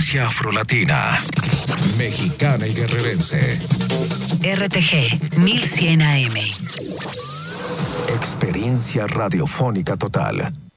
Frecuencia afrolatina, mexicana y guerrerense. RTG 1100 AM. Experiencia radiofónica total.